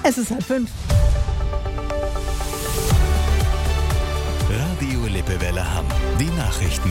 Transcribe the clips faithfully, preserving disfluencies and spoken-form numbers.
Es ist halb fünf. Radio Lippewelle Hamm. Die Nachrichten.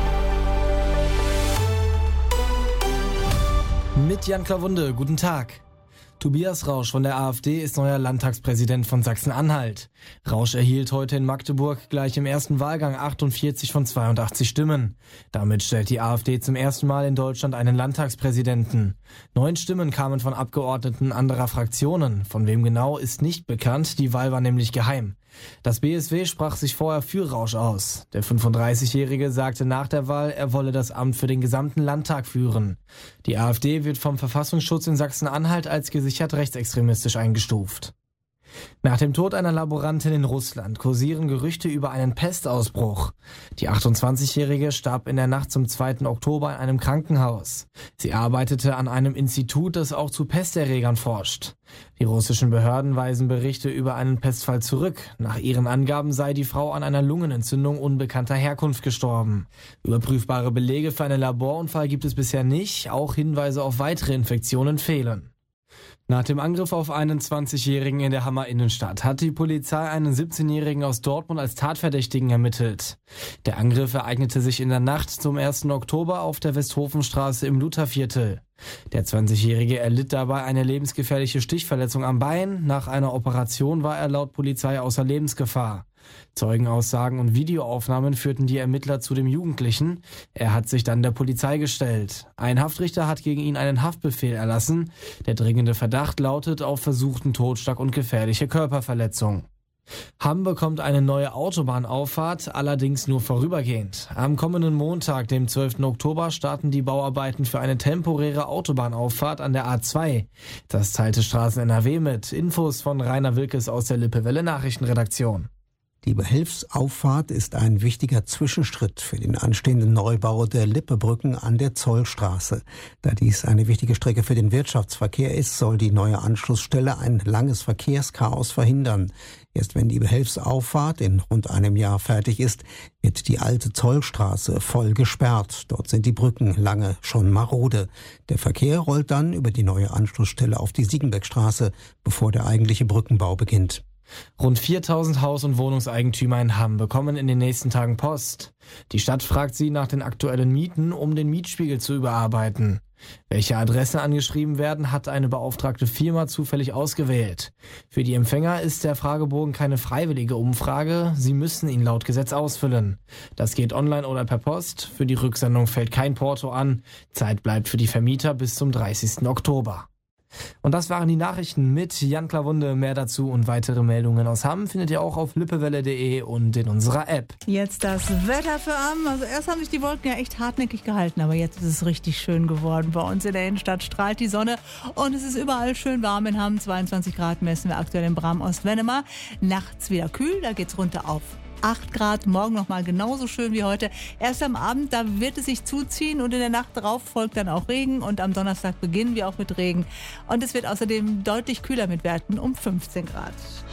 Mit Jan Klawunde, guten Tag. Tobias Rausch von der AfD ist neuer Landtagspräsident von Sachsen-Anhalt. Rausch erhielt heute in Magdeburg gleich im ersten Wahlgang achtundvierzig von zweiundachtzig Stimmen. Damit stellt die AfD zum ersten Mal in Deutschland einen Landtagspräsidenten. Neun Stimmen kamen von Abgeordneten anderer Fraktionen. Von wem genau, ist nicht bekannt. Die Wahl war nämlich geheim. Das B S W sprach sich vorher für Rausch aus. Der fünfunddreißigjährige sagte nach der Wahl, er wolle das Amt für den gesamten Landtag führen. Die AfD wird vom Verfassungsschutz in Sachsen-Anhalt als gesichert rechtsextremistisch eingestuft. Nach dem Tod einer Laborantin in Russland kursieren Gerüchte über einen Pestausbruch. Die achtundzwanzigjährige starb in der Nacht zum zweiten Oktober in einem Krankenhaus. Sie arbeitete an einem Institut, das auch zu Pesterregern forscht. Die russischen Behörden weisen Berichte über einen Pestfall zurück. Nach ihren Angaben sei die Frau an einer Lungenentzündung unbekannter Herkunft gestorben. Überprüfbare Belege für einen Laborunfall gibt es bisher nicht. Auch Hinweise auf weitere Infektionen fehlen. Nach dem Angriff auf einen zwanzigjährigen in der Hammer Innenstadt hat die Polizei einen siebzehnjährigen aus Dortmund als Tatverdächtigen ermittelt. Der Angriff ereignete sich in der Nacht zum ersten Oktober auf der Westhofenstraße im Lutherviertel. Der zwanzigjährige erlitt dabei eine lebensgefährliche Stichverletzung am Bein. Nach einer Operation war er laut Polizei außer Lebensgefahr. Zeugenaussagen und Videoaufnahmen führten die Ermittler zu dem Jugendlichen. Er hat sich dann der Polizei gestellt. Ein Haftrichter hat gegen ihn einen Haftbefehl erlassen. Der dringende Verdacht lautet auf versuchten Totschlag und gefährliche Körperverletzung. Hamm bekommt eine neue Autobahnauffahrt, allerdings nur vorübergehend. Am kommenden Montag, dem zwölften Oktober, starten die Bauarbeiten für eine temporäre Autobahnauffahrt an der A zwei. Das teilte Straßen N R W mit. Infos von Rainer Wilkes aus der Lippewelle Nachrichtenredaktion. Die Behelfsauffahrt ist ein wichtiger Zwischenschritt für den anstehenden Neubau der Lippebrücken an der Zollstraße. Da dies eine wichtige Strecke für den Wirtschaftsverkehr ist, soll die neue Anschlussstelle ein langes Verkehrschaos verhindern. Erst wenn die Behelfsauffahrt in rund einem Jahr fertig ist, wird die alte Zollstraße voll gesperrt. Dort sind die Brücken lange schon marode. Der Verkehr rollt dann über die neue Anschlussstelle auf die Siegenbeckstraße, bevor der eigentliche Brückenbau beginnt. Rund viertausend Haus- und Wohnungseigentümer in Hamm bekommen in den nächsten Tagen Post. Die Stadt fragt sie nach den aktuellen Mieten, um den Mietspiegel zu überarbeiten. Welche Adressen angeschrieben werden, hat eine beauftragte Firma zufällig ausgewählt. Für die Empfänger ist der Fragebogen keine freiwillige Umfrage, sie müssen ihn laut Gesetz ausfüllen. Das geht online oder per Post, für die Rücksendung fällt kein Porto an, Zeit bleibt für die Vermieter bis zum dreißigsten Oktober. Und das waren die Nachrichten mit Jan Klawunde. Mehr dazu und weitere Meldungen aus Hamm findet ihr auch auf lippewelle punkt de und in unserer App. Jetzt das Wetter für Hamm. Also erst haben sich die Wolken ja echt hartnäckig gehalten, aber jetzt ist es richtig schön geworden. Bei uns in der Innenstadt strahlt die Sonne und es ist überall schön warm in Hamm. zweiundzwanzig Grad messen wir aktuell in Bram-Ost-Wennemar. Nachts wieder kühl, da geht's runter auf acht Grad, morgen nochmal genauso schön wie heute. Erst am Abend, da wird es sich zuziehen und in der Nacht darauf folgt dann auch Regen und am Donnerstag beginnen wir auch mit Regen. Und es wird außerdem deutlich kühler mit Werten um fünfzehn Grad.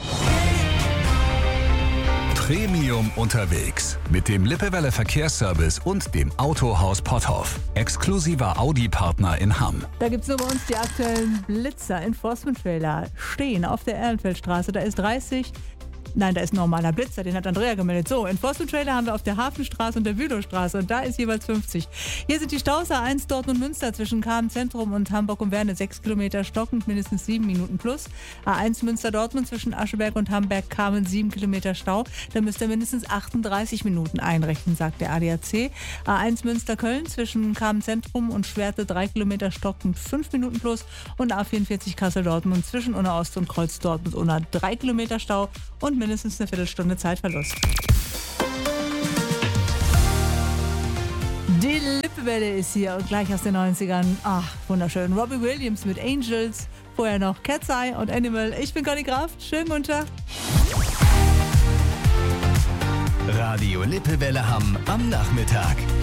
Premium unterwegs mit dem Lippewelle Verkehrsservice und dem Autohaus Potthoff. Exklusiver Audi-Partner in Hamm. Da gibt es nur bei uns die aktuellen Blitzer. Enforcement-Trailer stehen auf der Ehrenfeldstraße. Da ist dreißig. Nein, da ist ein normaler Blitzer, den hat Andrea gemeldet. So, Enforcement-Trailer haben wir auf der Hafenstraße und der Bülowstraße und da ist jeweils fünfzig. Hier sind die Staus A eins Dortmund-Münster zwischen Kamen-Zentrum und Hamburg und Werne, sechs Kilometer stockend, mindestens sieben Minuten plus. A eins Münster-Dortmund zwischen Ascheberg und Hamburg-Kamen, sieben Kilometer Stau. Da müsst ihr mindestens achtunddreißig Minuten einrechnen, sagt der A D A C. A eins Münster-Köln zwischen Kamen-Zentrum und Schwerte, drei Kilometer stockend, fünf Minuten plus. Und A vierundvierzig Kassel-Dortmund zwischen Unna Ost und Kreuz-Dortmund-Unna, drei Kilometer Stau und mindestens eine Viertelstunde Zeitverlust. Die Lippewelle ist hier und gleich aus den neunzigern. Ach, wunderschön. Robbie Williams mit Angels, vorher noch Cat's Eye und Animal. Ich bin Conny Kraft. Schönen guten Tag. Radio Lippewelle Hamm am Nachmittag.